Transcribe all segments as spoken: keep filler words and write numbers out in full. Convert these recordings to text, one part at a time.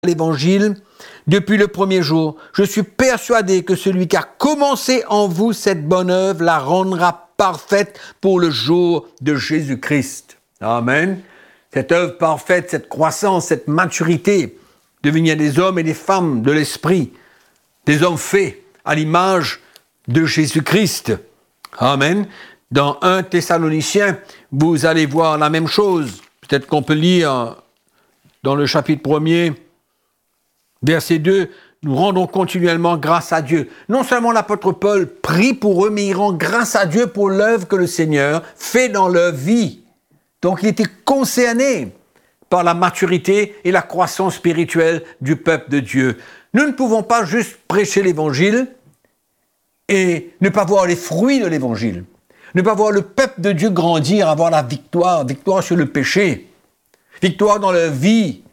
l'Évangile depuis le premier jour. Je suis persuadé que celui qui a commencé en vous cette bonne œuvre la rendra parfaite pour le jour de Jésus-Christ. Amen. Cette œuvre parfaite, cette croissance, cette maturité, devenir des hommes et des femmes de l'esprit, des hommes faits à l'image de Jésus-Christ. Amen. Dans un Thessaloniciens, vous allez voir la même chose. Peut-être qu'on peut lire dans le chapitre premier, verset deux, nous rendons continuellement grâce à Dieu. Non seulement l'apôtre Paul prie pour eux, mais il rend grâce à Dieu pour l'œuvre que le Seigneur fait dans leur vie. Donc il était concerné par la maturité et la croissance spirituelle du peuple de Dieu. Nous ne pouvons pas juste prêcher l'Évangile et ne pas voir les fruits de l'Évangile. Ne pas voir le peuple de Dieu grandir, avoir la victoire, victoire sur le péché, victoire dans leur vie,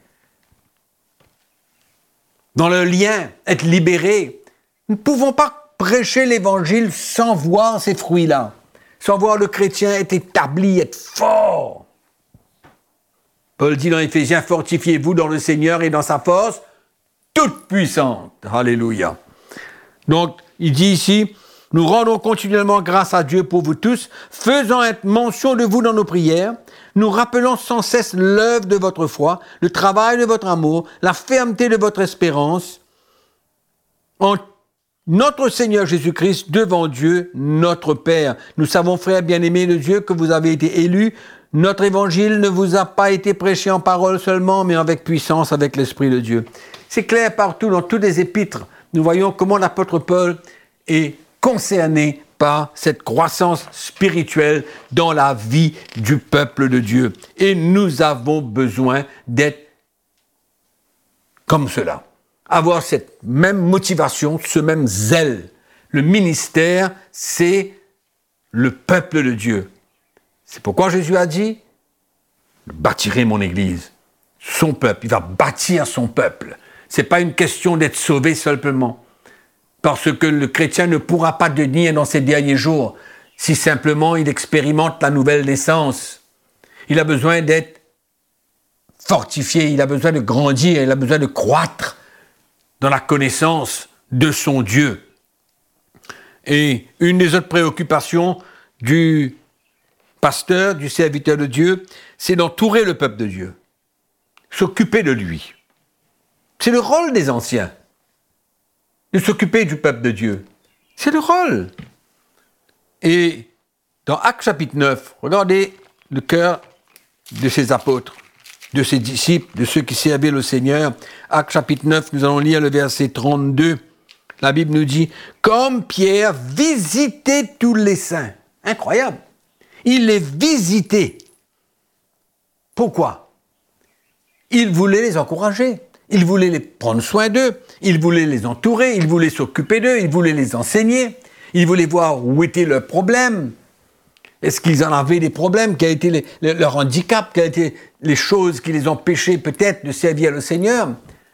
dans le lien, être libéré. Nous ne pouvons pas prêcher l'Évangile sans voir ces fruits-là, sans voir le chrétien être établi, être fort. Paul dit dans Éphésiens, fortifiez-vous dans le Seigneur et dans sa force toute puissante. Alléluia. Donc, il dit ici, nous rendons continuellement grâce à Dieu pour vous tous, faisant être mention de vous dans nos prières, nous rappelons sans cesse l'œuvre de votre foi, le travail de votre amour, la fermeté de votre espérance, en notre Seigneur Jésus-Christ devant Dieu, notre Père. Nous savons, frères bien-aimés de Dieu, que vous avez été élus. Notre évangile ne vous a pas été prêché en parole seulement, mais avec puissance, avec l'Esprit de Dieu. C'est clair partout, dans toutes les épîtres. Nous voyons comment l'apôtre Paul est concerné par cette croissance spirituelle dans la vie du peuple de Dieu. Et nous avons besoin d'être comme cela. Avoir cette même motivation, ce même zèle. Le ministère, c'est le peuple de Dieu. C'est pourquoi Jésus a dit, je bâtirai mon Église, son peuple. Il va bâtir son peuple. Ce n'est pas une question d'être sauvé simplement. Parce que le chrétien ne pourra pas devenir dans ces derniers jours si simplement il expérimente la nouvelle naissance. Il a besoin d'être fortifié, il a besoin de grandir, il a besoin de croître dans la connaissance de son Dieu. Et une des autres préoccupations du pasteur, du serviteur de Dieu, c'est d'entourer le peuple de Dieu, s'occuper de lui. C'est le rôle des anciens, de s'occuper du peuple de Dieu. C'est le rôle. Et dans Actes chapitre neuf, regardez le cœur de ces apôtres, de ces disciples, de ceux qui servaient le Seigneur. Actes chapitre neuf, nous allons lire le verset trente-deux. La Bible nous dit, comme Pierre visitait tous les saints. Incroyable. Il les visitait. Pourquoi? Il voulait les encourager. Il voulait les prendre soin d'eux, il voulait les entourer, il voulait s'occuper d'eux, il voulait les enseigner, il voulait voir où étaient leurs problèmes. Est-ce qu'ils en avaient des problèmes? Quel était les, les, leur handicap? Quelles étaient les choses qui les empêchaient peut-être de servir le Seigneur?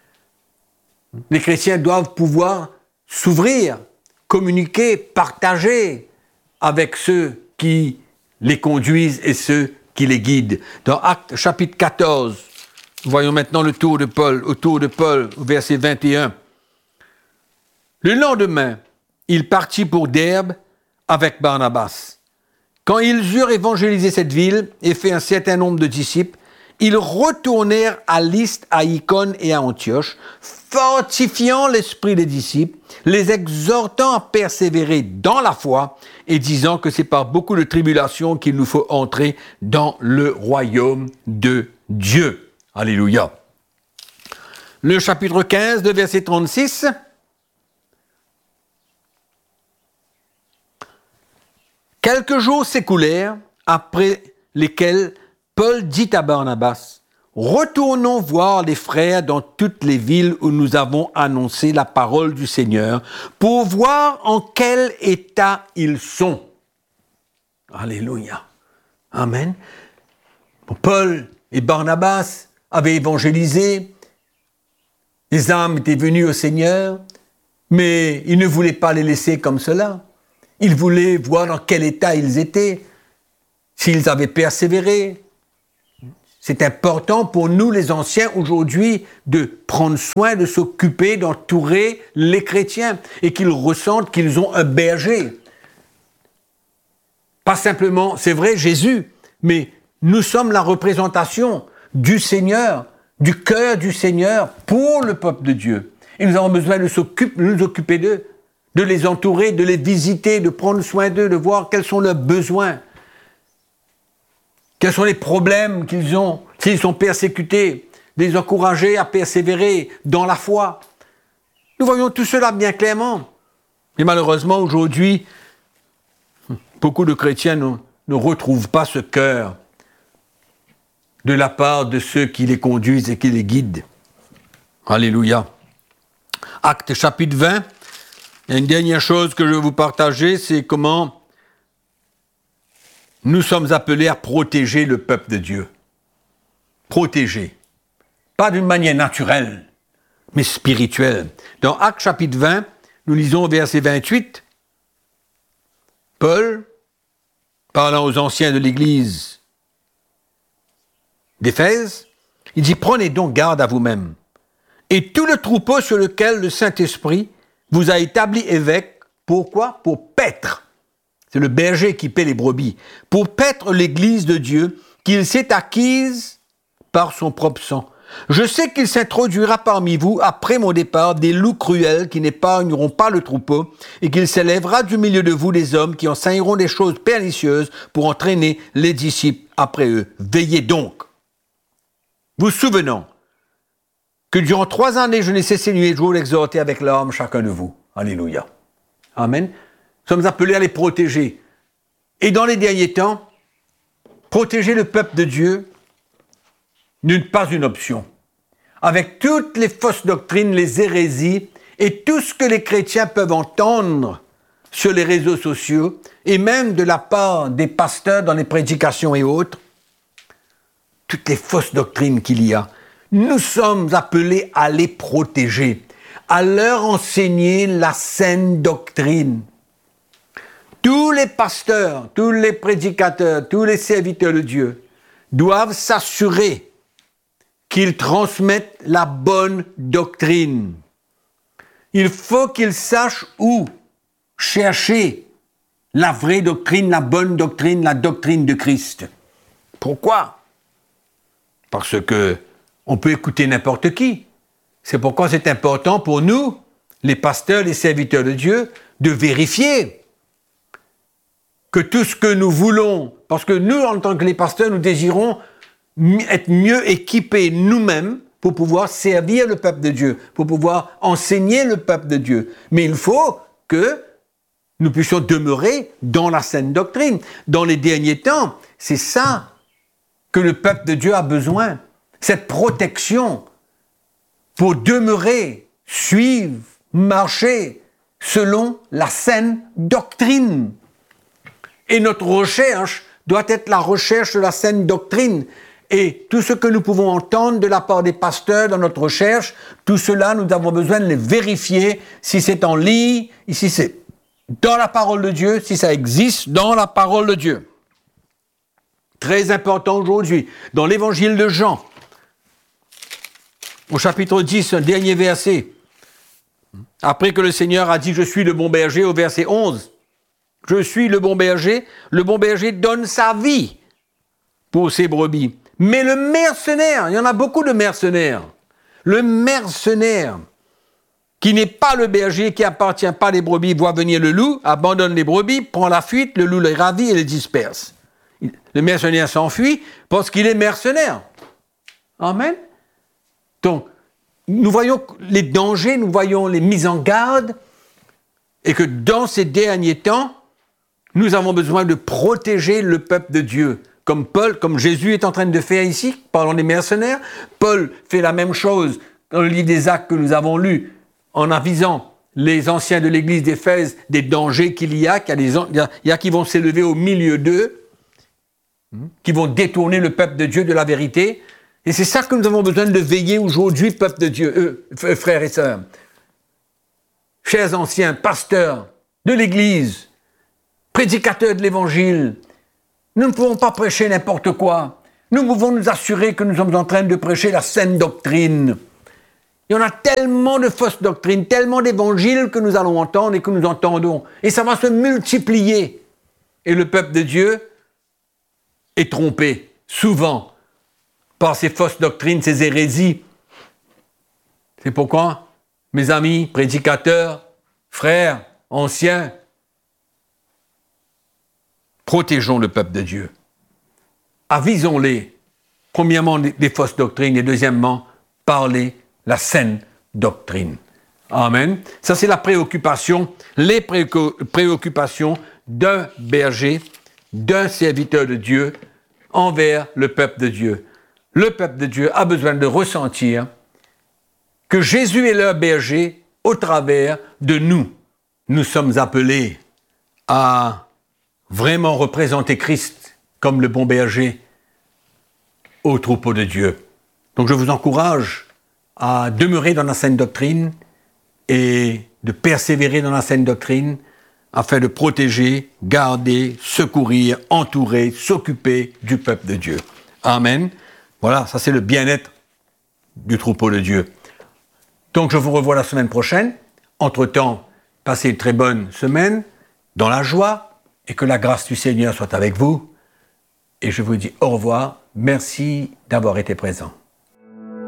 Les chrétiens doivent pouvoir s'ouvrir, communiquer, partager avec ceux qui les conduisent et ceux qui les guident. Dans Actes chapitre quatorze, voyons maintenant le tour de Paul, au tour de Paul, au verset vingt et un. Le lendemain, il partit pour Derbe avec Barnabas. Quand ils eurent évangélisé cette ville et fait un certain nombre de disciples, ils retournèrent à Lystre, à Icône et à Antioche, fortifiant l'esprit des disciples, les exhortant à persévérer dans la foi et disant que c'est par beaucoup de tribulations qu'il nous faut entrer dans le royaume de Dieu. Alléluia. Le chapitre quinze, de verset trente-six. Quelques jours s'écoulèrent, après lesquels Paul dit à Barnabas, « Retournons voir les frères dans toutes les villes où nous avons annoncé la parole du Seigneur, pour voir en quel état ils sont. » Alléluia. Amen. Paul et Barnabas avaient évangélisé, les âmes étaient venues au Seigneur, mais il ne voulait pas les laisser comme cela. Il voulait voir dans quel état ils étaient, s'ils avaient persévéré, c'est important pour nous, les anciens, aujourd'hui, de prendre soin, de s'occuper, d'entourer les chrétiens et qu'ils ressentent qu'ils ont un berger. Pas simplement, c'est vrai, Jésus, mais nous sommes la représentation du Seigneur, du cœur du Seigneur pour le peuple de Dieu. Et nous avons besoin de s'occuper, de nous occuper d'eux, de les entourer, de les visiter, de prendre soin d'eux, de voir quels sont leurs besoins. Quels sont les problèmes qu'ils ont, s'ils sont persécutés, de les encourager à persévérer dans la foi. Nous voyons tout cela bien clairement. Et malheureusement, aujourd'hui, beaucoup de chrétiens ne, ne retrouvent pas ce cœur de la part de ceux qui les conduisent et qui les guident. Alléluia. Actes chapitre vingt. Il y a une dernière chose que je veux vous partager, c'est comment nous sommes appelés à protéger le peuple de Dieu. Protéger. Pas d'une manière naturelle, mais spirituelle. Dans Actes chapitre vingt, nous lisons au verset vingt-huit, Paul, parlant aux anciens de l'Église d'Éphèse, il dit « Prenez donc garde à vous-mêmes, et tout le troupeau sur lequel le Saint-Esprit vous a établi évêque, pourquoi ? Pour paître. » C'est le berger qui paie les brebis. « Pour paître l'Église de Dieu, qu'il s'est acquise par son propre sang. Je sais qu'il s'introduira parmi vous, après mon départ, des loups cruels qui n'épargneront pas le troupeau, et qu'il s'élèvera du milieu de vous des hommes qui enseigneront des choses pernicieuses pour entraîner les disciples après eux. Veillez donc, vous souvenant que durant trois années, je n'ai cessé nuit et jour d'exhorter avec larmes chacun de vous. » Alléluia. Amen. Nous sommes appelés à les protéger. Et dans les derniers temps, protéger le peuple de Dieu n'est pas une option. Avec toutes les fausses doctrines, les hérésies et tout ce que les chrétiens peuvent entendre sur les réseaux sociaux et même de la part des pasteurs dans les prédications et autres, toutes les fausses doctrines qu'il y a, nous sommes appelés à les protéger, à leur enseigner la saine doctrine. Tous les pasteurs, tous les prédicateurs, tous les serviteurs de Dieu doivent s'assurer qu'ils transmettent la bonne doctrine. Il faut qu'ils sachent où chercher la vraie doctrine, la bonne doctrine, la doctrine de Christ. Pourquoi ? Parce que on peut écouter n'importe qui. C'est pourquoi c'est important pour nous, les pasteurs, les serviteurs de Dieu, de vérifier que tout ce que nous voulons, parce que nous, en tant que les pasteurs, nous désirons être mieux équipés nous-mêmes pour pouvoir servir le peuple de Dieu, pour pouvoir enseigner le peuple de Dieu. Mais il faut que nous puissions demeurer dans la saine doctrine. Dans les derniers temps, c'est ça que le peuple de Dieu a besoin. Cette protection pour demeurer, suivre, marcher selon la saine doctrine. Et notre recherche doit être la recherche de la saine doctrine. Et tout ce que nous pouvons entendre de la part des pasteurs dans notre recherche, tout cela, nous avons besoin de les vérifier si c'est en ligne, si c'est dans la parole de Dieu, si ça existe dans la parole de Dieu. Très important aujourd'hui, dans l'évangile de Jean, au chapitre dix, un dernier verset, après que le Seigneur a dit « Je suis le bon berger » au verset onze, « Je suis le bon berger, le bon berger donne sa vie pour ses brebis. » Mais le mercenaire, il y en a beaucoup de mercenaires, le mercenaire qui n'est pas le berger, qui appartient pas les brebis, voit venir le loup, abandonne les brebis, prend la fuite, le loup les ravit et les disperse. Le mercenaire s'enfuit parce qu'il est mercenaire. Amen. Donc, nous voyons les dangers, nous voyons les mises en garde, et que dans ces derniers temps, nous avons besoin de protéger le peuple de Dieu. Comme Paul, comme Jésus est en train de faire ici, parlant des mercenaires, Paul fait la même chose dans le livre des Actes que nous avons lu, en avisant les anciens de l'église d'Éphèse des dangers qu'il y a, qu'il y a, des, il y a, il y a qui vont s'élever au milieu d'eux, qui vont détourner le peuple de Dieu de la vérité. Et c'est ça que nous avons besoin de veiller aujourd'hui, peuple de Dieu, euh, frères et sœurs. Chers anciens, pasteurs de l'Église, prédicateurs de l'Évangile, nous ne pouvons pas prêcher n'importe quoi. Nous pouvons nous assurer que nous sommes en train de prêcher la saine doctrine. Il y en a tellement de fausses doctrines, tellement d'évangiles que nous allons entendre et que nous entendons. Et ça va se multiplier. Et le peuple de Dieu est trompé, souvent, par ces fausses doctrines, ces hérésies. C'est pourquoi, mes amis, prédicateurs, frères, anciens, protégeons le peuple de Dieu. Avisons-les, premièrement, des fausses doctrines et deuxièmement, parlez la saine doctrine. Amen. Ça, c'est la préoccupation, les préoccupations d'un berger, d'un serviteur de Dieu envers le peuple de Dieu. Le peuple de Dieu a besoin de ressentir que Jésus est leur berger au travers de nous. Nous sommes appelés à vraiment représenter Christ comme le bon berger au troupeau de Dieu. Donc je vous encourage à demeurer dans la saine doctrine et de persévérer dans la saine doctrine afin de protéger, garder, secourir, entourer, s'occuper du peuple de Dieu. Amen. Voilà, ça c'est le bien-être du troupeau de Dieu. Donc je vous revois la semaine prochaine. Entre-temps, passez une très bonne semaine dans la joie et que la grâce du Seigneur soit avec vous. Et je vous dis au revoir. Merci d'avoir été présent.